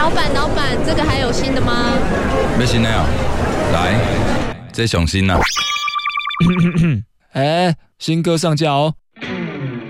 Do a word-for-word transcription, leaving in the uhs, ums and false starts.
老板，老板，这个还有新的吗？ 要新的啊，来，这上新啊。 哎，新歌上架哦，